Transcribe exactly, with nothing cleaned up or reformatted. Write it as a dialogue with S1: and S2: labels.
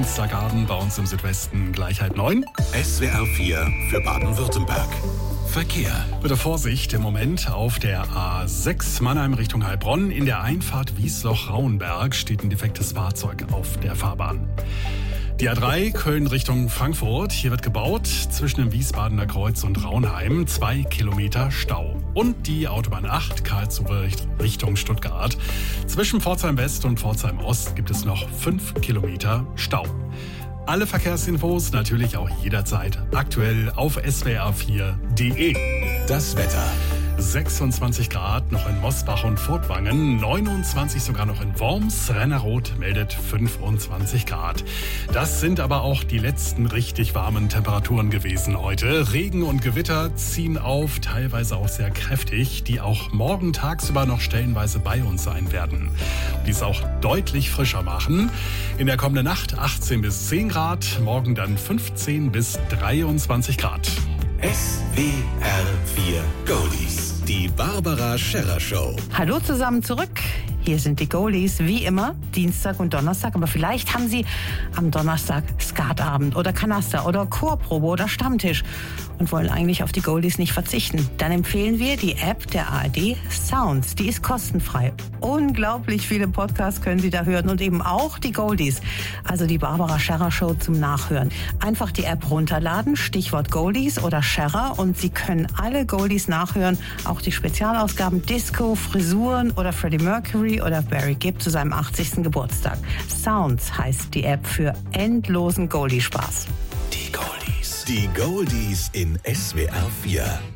S1: Dienstagabend bei uns im Südwesten gleich halb neun.
S2: S W R vier für Baden-Württemberg. Verkehr.
S1: Bitte Vorsicht im Moment auf der A sechs Mannheim Richtung Heilbronn. In der Einfahrt Wiesloch-Rauenberg steht ein defektes Fahrzeug auf der Fahrbahn. Die A drei Köln Richtung Frankfurt. Hier wird gebaut zwischen dem Wiesbadener Kreuz und Raunheim. Zwei Kilometer Stau. Und die Autobahn acht Karlsruhe Richtung Stuttgart. Zwischen Pforzheim West und Pforzheim Ost gibt es noch fünf Kilometer Stau. Alle Verkehrsinfos natürlich auch jederzeit aktuell auf S W R vier Punkt de.
S2: Das Wetter.
S1: sechsundzwanzig Grad noch in Mosbach und Furtwangen, neunundzwanzig sogar noch in Worms. Rennerroth meldet fünfundzwanzig Grad. Das sind aber auch die letzten richtig warmen Temperaturen gewesen heute. Regen und Gewitter ziehen auf, teilweise auch sehr kräftig, die auch morgen tagsüber noch stellenweise bei uns sein werden. Die es auch deutlich frischer machen. In der kommenden Nacht achtzehn bis zehn Grad, morgen dann fünfzehn bis dreiundzwanzig Grad.
S2: S W R vier Goldies. Die Barbara Scherrer Show.
S3: Hallo zusammen zurück. Hier sind die Goldies, wie immer, Dienstag und Donnerstag. Aber vielleicht haben Sie am Donnerstag Skatabend oder Kanaster oder Chorprobe oder Stammtisch und wollen eigentlich auf die Goldies nicht verzichten. Dann empfehlen wir die App der A R D Sounds. Die ist kostenfrei. Unglaublich viele Podcasts können Sie da hören und eben auch die Goldies. Also die Barbara Scherrer Show zum Nachhören. Einfach die App runterladen, Stichwort Goldies oder Scherrer, und Sie können alle Goldies nachhören. Auch die Spezialausgaben Disco, Frisuren oder Freddie Mercury oder Barry Gibb zu seinem achtzigsten Geburtstag. Sounds heißt die App für endlosen Goldie-Spaß.
S2: Die Goldies. Die Goldies in S W R vier.